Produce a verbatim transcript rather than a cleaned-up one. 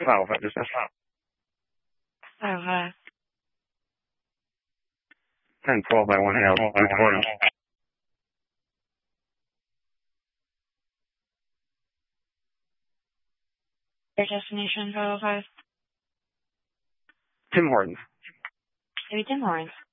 twelve at business. Oh, hi. ten twelve by one hail. Recording. Your destination, five oh five. Tim Hortons. Maybe Tim Hortons.